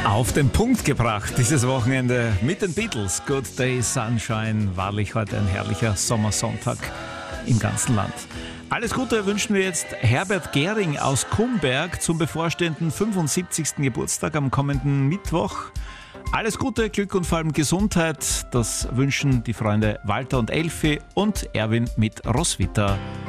Auf den Punkt gebracht dieses Wochenende mit den Beatles. Good Day Sunshine. Wahrlich heute ein herrlicher Sommersonntag im ganzen Land. Alles Gute wünschen wir jetzt Herbert Gehring aus Kumberg zum bevorstehenden 75. Geburtstag am kommenden Mittwoch. Alles Gute, Glück und vor allem Gesundheit. Das wünschen die Freunde Walter und Elfi und Erwin mit Roswitha.